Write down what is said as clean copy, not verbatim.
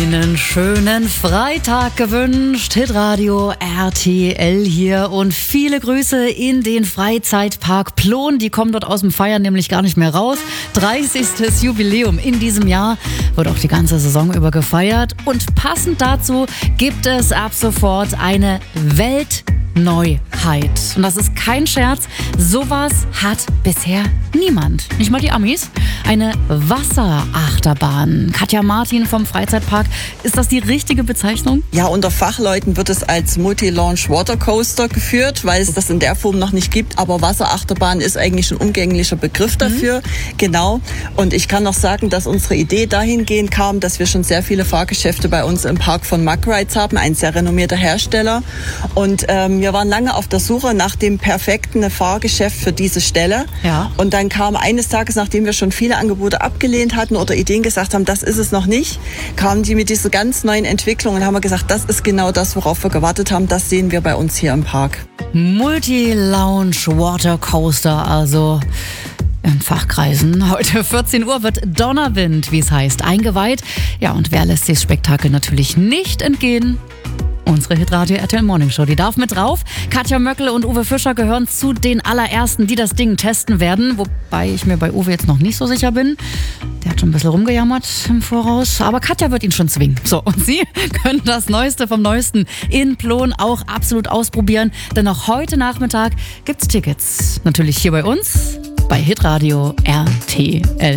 Einen schönen Freitag gewünscht. Hitradio RTL hier und viele Grüße in den Freizeitpark Plon. Die kommen dort aus dem Feiern nämlich gar nicht mehr raus. 30. Jubiläum in diesem Jahr wird auch die ganze Saison über gefeiert. Und passend dazu gibt es ab sofort eine Weltneuheit. Und das ist kein Scherz. Sowas hat bisher niemand. Nicht mal die Amis. Eine Wasserachterbahn. Katja Martin vom Freizeitpark. Ist das die richtige Bezeichnung? Ja, unter Fachleuten wird es als Multi-Launch Watercoaster geführt, weil es das in der Form noch nicht gibt. Aber Wasserachterbahn ist eigentlich ein umgänglicher Begriff dafür. Genau. Und ich kann noch sagen, dass unsere Idee dahingehend kam, dass wir schon sehr viele Fahrgeschäfte bei uns im Park von Mack Rides haben, ein sehr renommierter Hersteller. Und wir waren lange auf der Suche nach dem perfekten Fahrgeschäft für diese Stelle. Ja. Und dann kam eines Tages, nachdem wir schon viele Angebote abgelehnt hatten oder Ideen gesagt haben, das ist es noch nicht, kamen die mit dieser ganz neuen Entwicklung und haben wir gesagt, das ist genau das, worauf wir gewartet haben. Das sehen wir bei uns hier im Park. Multi-Lounge Watercoaster, also in Fachkreisen. Heute 14 Uhr wird Donnerwind, wie es heißt, eingeweiht. Ja, und wer lässt sich das Spektakel natürlich nicht entgehen? Unsere Hitradio RTL Morning Show, die darf mit drauf. Katja Möckel und Uwe Fischer gehören zu den allerersten, die das Ding testen werden. Wobei ich mir bei Uwe jetzt noch nicht so sicher bin. Der hat schon ein bisschen rumgejammert im Voraus. Aber Katja wird ihn schon zwingen. So, und Sie können das Neueste vom Neuesten in Plon auch absolut ausprobieren. Denn auch heute Nachmittag gibt's Tickets. Natürlich hier bei uns, bei Hitradio RTL.